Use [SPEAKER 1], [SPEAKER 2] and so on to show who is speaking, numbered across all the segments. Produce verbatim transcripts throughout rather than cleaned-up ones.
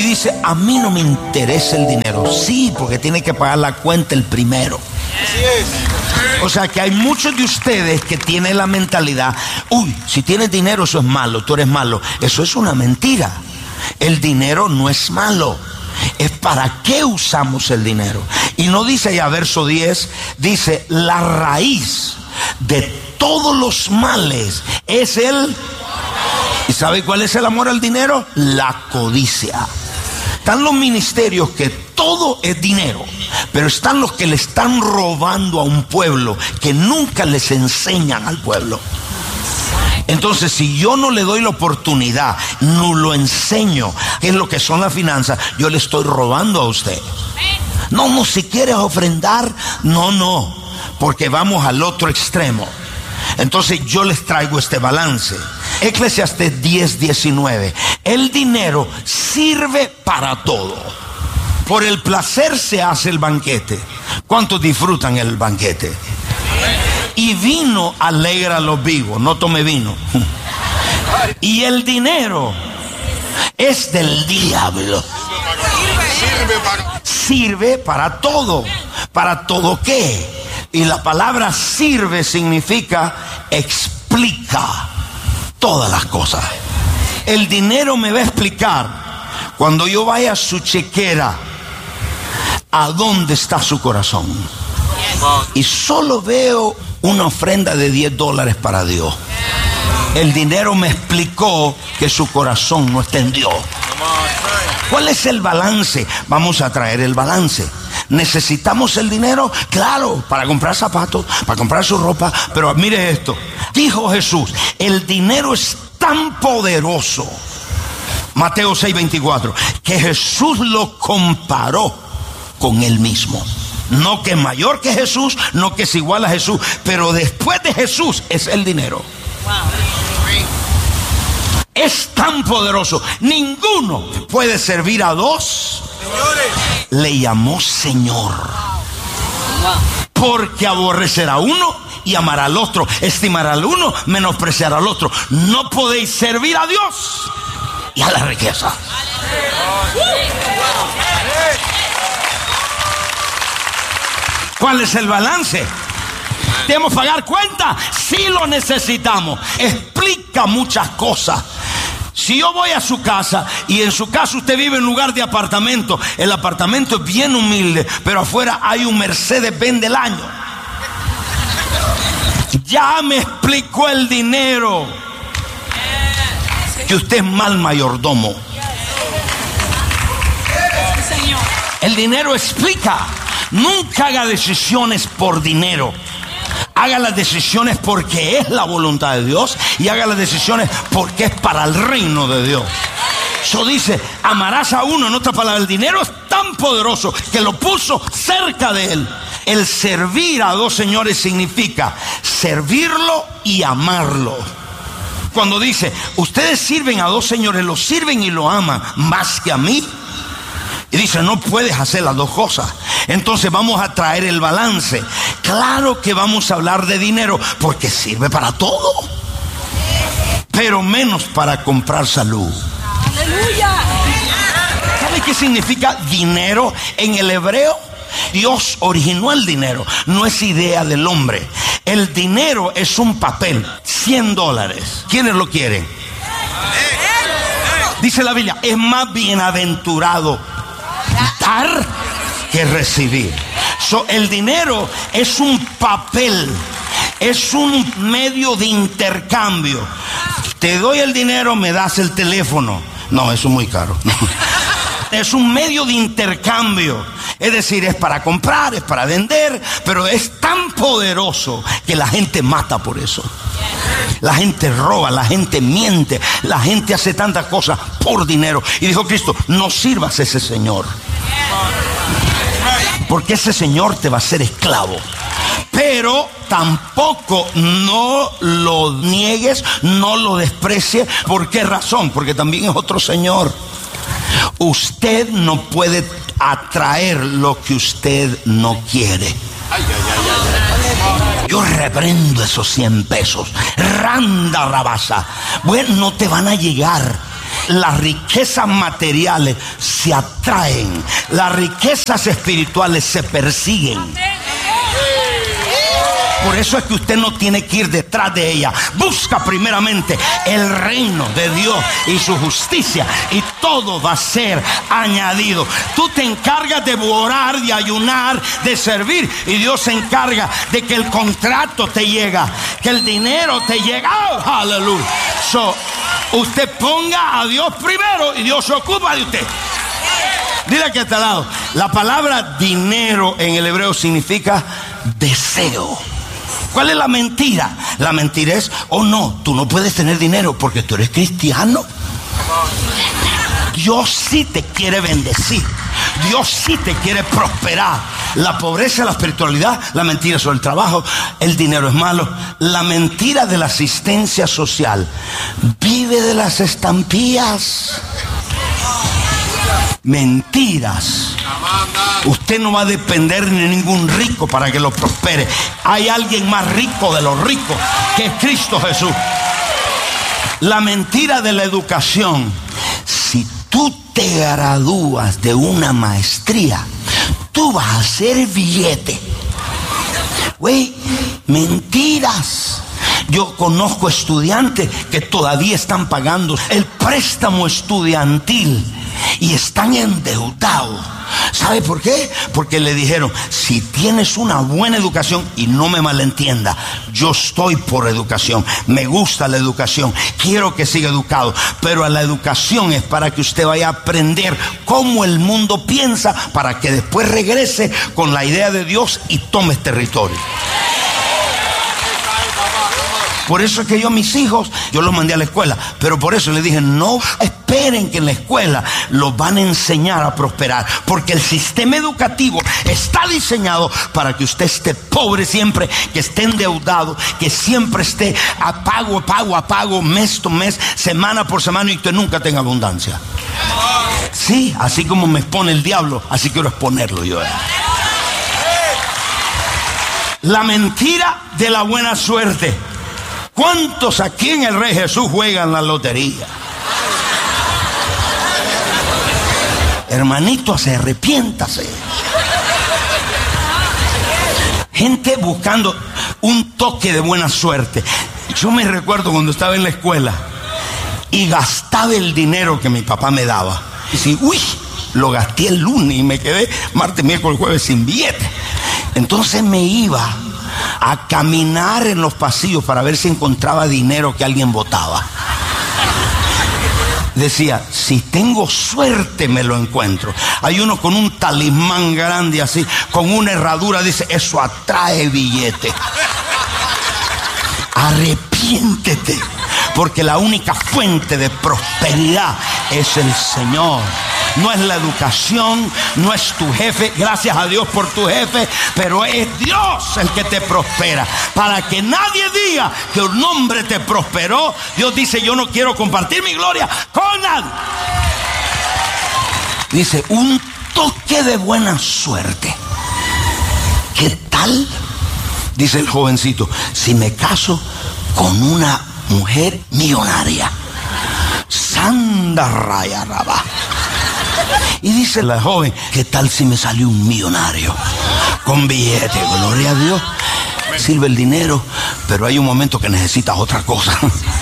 [SPEAKER 1] dice, a mí no me interesa el dinero. Sí, porque tiene que pagar la cuenta el primero.
[SPEAKER 2] Así es.
[SPEAKER 1] O sea que hay muchos de ustedes que tienen la mentalidad, uy, si tienes dinero eso es malo, tú eres malo. Eso es una mentira. El dinero no es malo. Es para qué usamos el dinero. Y no dice ya verso diez, dice la raíz de todos los males es el... ¿Y sabe cuál es el amor al dinero? La codicia. Están los ministerios que todo es dinero, pero están los que le están robando a un pueblo, que nunca les enseñan al pueblo. Entonces, si yo no le doy la oportunidad, no lo enseño, qué es lo que son las finanzas, yo le estoy robando a usted. No, no, si quieres ofrendar, no, no, porque vamos al otro extremo. Entonces yo les traigo este balance. Eclesiastés diez, diecinueve. El dinero sirve para todo. Por el placer se hace el banquete. ¿Cuántos disfrutan el banquete? Y vino alegra a los vivos. No tome vino. Y el dinero es del diablo. Sirve para todo. ¿Para todo qué? Y la palabra sirve significa explica todas las cosas. El dinero me va a explicar cuando yo vaya a su chequera a dónde está su corazón. Y solo veo una ofrenda de diez dólares para Dios. El dinero me explicó que su corazón no está en Dios. ¿Cuál es el balance? Vamos a traer el balance. ¿Necesitamos el dinero? Claro, para comprar zapatos, para comprar su ropa. Pero mire esto, dijo Jesús, el dinero es tan poderoso, Mateo seis, veinticuatro, que Jesús lo comparó con él mismo. No que es mayor que Jesús, no que es igual a Jesús, pero después de Jesús es el dinero. Es tan poderoso, ninguno puede servir a dos. Le llamó Señor, porque aborrecerá a uno y amará al otro, estimará al uno, menospreciará al otro. No podéis servir a Dios y a la riqueza. ¿Cuál es el balance? ¿Debemos pagar cuenta? Sí lo necesitamos. Explica muchas cosas. Si yo voy a su casa y en su casa usted vive en lugar de apartamento, el apartamento es bien humilde, pero afuera hay un Mercedes-Benz del año. Ya me explicó el dinero que usted es mal mayordomo. El dinero explica. Nunca haga decisiones por dinero. Haga las decisiones porque es la voluntad de Dios y haga las decisiones porque es para el reino de Dios. Eso dice, amarás a uno. En otra palabra, el dinero es tan poderoso que lo puso cerca de él. El servir a dos señores significa servirlo y amarlo. Cuando dice, ustedes sirven a dos señores, lo sirven y lo aman más que a mí. Y dice, no puedes hacer las dos cosas. Entonces vamos a traer el balance. Claro que vamos a hablar de dinero porque sirve para todo, pero menos para comprar salud. ¡Aleluya! ¿Sabe qué significa dinero en el hebreo? Dios originó el dinero, no es idea del hombre. El dinero es un papel, cien dólares. ¿Quiénes lo quieren? Dice la Biblia, es más bienaventurado dar que recibir. So, el dinero es un papel, es un medio de intercambio. Te doy el dinero, me das el teléfono. No, eso es muy caro. Es un medio de intercambio. Es decir, es para comprar, es para vender, pero es tan poderoso que la gente mata por eso. La gente roba, la gente miente, la gente hace tantas cosas por dinero. Y dijo Cristo, no sirvas a ese señor, porque ese señor te va a hacer esclavo. Pero tampoco no lo niegues, no lo desprecies. ¿Por qué razón? Porque también es otro señor. Usted no puede atraer lo que usted no quiere. Yo reprendo esos cien pesos. Randa rabasa. Bueno, no te van a llegar. las riquezas materiales se atraen, las riquezas espirituales se persiguen. Por eso es que usted no tiene que ir detrás de ella. Busca primeramente el reino de Dios y su justicia, y todo va a ser añadido. Tú te encargas de orar, de ayunar, de servir, y Dios se encarga de que el contrato te llega, que el dinero te llega. Oh, aleluya. So, usted ponga a Dios primero y Dios se ocupa de usted. Dile que está al lado. La palabra dinero en el hebreo significa deseo. ¿Cuál es la mentira? La mentira es, oh no, tú no puedes tener dinero porque tú eres cristiano. Dios sí te quiere bendecir. Dios sí te quiere prosperar. La pobreza, la espiritualidad, la mentira sobre el trabajo, el dinero es malo. La mentira de la asistencia social vive de las estampillas. Mentiras. Usted no va a depender de ningún rico para que lo prospere. Hay alguien más rico de los ricos, que es Cristo Jesús. La mentira de la educación. Si tú te gradúas de una maestría, tú vas a hacer billete. Güey, mentiras. Yo conozco estudiantes que todavía están pagando el préstamo estudiantil y están endeudados. ¿Sabe por qué? Porque le dijeron, si tienes una buena educación, y no me malentienda, yo estoy por educación, me gusta la educación, quiero que siga educado, pero la educación es para que usted vaya a aprender cómo el mundo piensa, para que después regrese con la idea de Dios y tome territorio. Por eso es que yo a mis hijos, yo los mandé a la escuela, pero por eso les dije, no esperen que en la escuela los van a enseñar a prosperar, porque el sistema educativo está diseñado para que usted esté pobre siempre, que esté endeudado, que siempre esté a pago, a pago, a pago, mes to mes, semana por semana, y usted nunca tenga abundancia. Sí, así como me expone el diablo, así quiero exponerlo yo. La mentira de la buena suerte. ¿Cuántos aquí en el Rey Jesús juegan la lotería? Hermanito, se arrepiéntase. Gente buscando un toque de buena suerte. Yo me recuerdo cuando estaba en la escuela y gastaba el dinero que mi papá me daba. Y si, uy, lo gasté el lunes y me quedé martes, miércoles, jueves sin billete. Entonces me iba a caminar en los pasillos para ver si encontraba dinero que alguien botaba. Decía, si tengo suerte me lo encuentro. Hay uno con un talismán grande así, con una herradura, dice, eso atrae billete. Arrepiéntete, porque la única fuente de prosperidad es el Señor. No es la educación, no es tu jefe, gracias a Dios por tu jefe, pero es Dios el que te prospera. Para que nadie diga que un hombre te prosperó, Dios dice, yo no quiero compartir mi gloria con nadie. Dice, un toque de buena suerte. ¿Qué tal? Dice el jovencito, si me caso con una mujer millonaria. Sanda raya rabá. Y dice la joven, ¿qué tal si me salió un millonario con billete? Gloria a Dios. Sirve el dinero, pero hay un momento que necesitas otra cosa.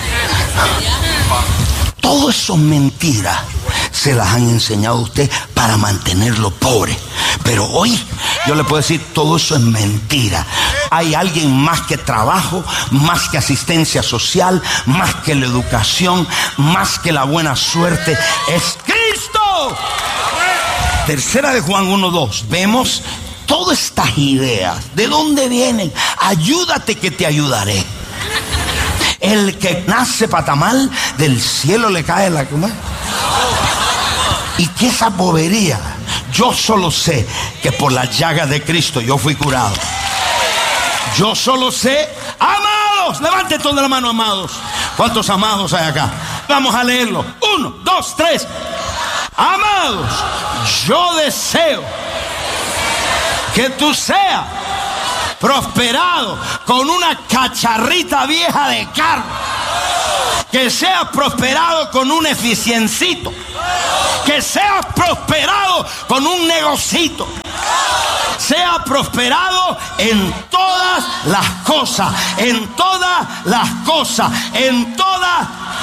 [SPEAKER 1] Todo eso es mentira. Se las han enseñado a usted para mantenerlo pobre. Pero hoy yo le puedo decir, todo eso es mentira. Hay alguien más que trabajo, más que asistencia social, más que la educación, más que la buena suerte. Es Cristo. Tercera de Juan uno dos. Vemos todas estas ideas. ¿De dónde vienen? Ayúdate que te ayudaré. El que nace patamal, del cielo le cae la cama. ¿Y qué esa bobería? Yo solo sé que por las llagas de Cristo yo fui curado. Yo solo sé, amados, levanten toda la mano, amados. ¿Cuántos amados hay acá? Vamos a leerlo. Uno, dos, tres. Amados, yo deseo que tú seas prosperado con una cacharrita vieja de carne Que seas prosperado con un eficiencito. Que seas prosperado con un negocito. Sea prosperado en todas las cosas. En todas las cosas. En todas.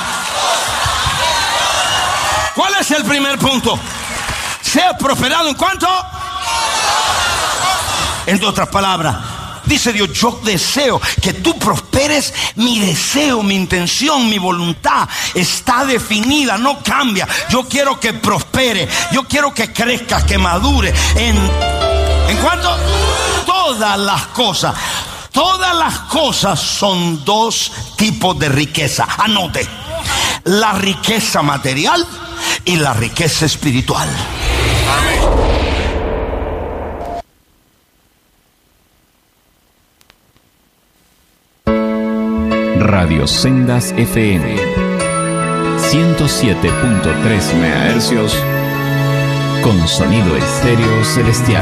[SPEAKER 1] ¿Cuál es el primer punto? Sea prosperado en cuanto. En otras palabras, dice Dios, yo deseo que tú prosperes. Mi deseo, mi intención, mi voluntad está definida, no cambia. Yo quiero que prospere, yo quiero que crezca, que madure. En, en cuanto todas las cosas, todas las cosas son dos tipos de riqueza. Anote, la riqueza material y la riqueza espiritual. Amén.
[SPEAKER 2] Radio Sendas F M ciento siete punto tres megahercios con sonido estéreo celestial.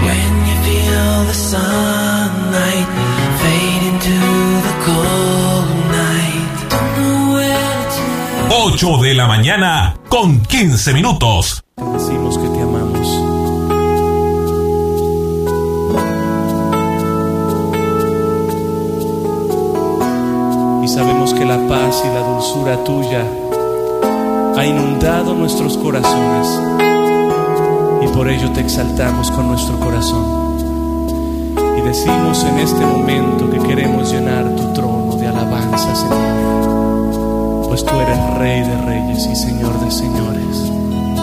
[SPEAKER 3] ocho de la mañana con quince minutos.
[SPEAKER 4] Te decimos que te amamos. Y sabemos que la paz y la dulzura tuya ha inundado nuestros corazones. Y por ello te exaltamos con nuestro corazón. Y decimos en este momento que queremos llenar tu trono de alabanza, Señor. Pues tú eres Rey de reyes y Señor de señores.